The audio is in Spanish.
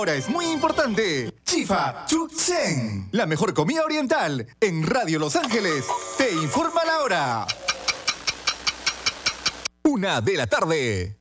Ahora es muy importante. Chifa Chuchen, la mejor comida oriental en Radio Los Ángeles. Te informa la hora. 1:00 p.m.